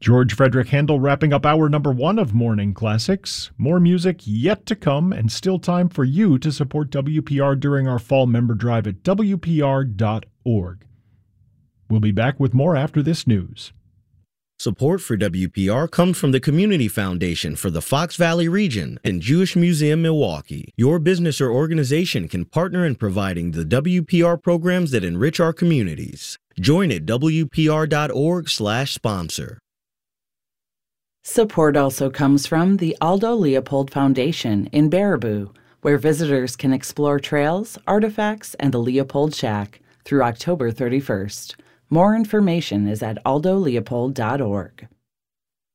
George Frederick Handel wrapping up hour number 1 of Morning Classics. More music yet to come, and still time for you to support WPR during our fall member drive at WPR.org. We'll be back with more after this news. Support for WPR comes from the Community Foundation for the Fox Valley region and Jewish Museum Milwaukee. Your business or organization can partner in providing the WPR programs that enrich our communities. Join at WPR.org/sponsor. Support also comes from the Aldo Leopold Foundation in Baraboo, where visitors can explore trails, artifacts, and the Leopold Shack through October 31st. More information is at aldoleopold.org.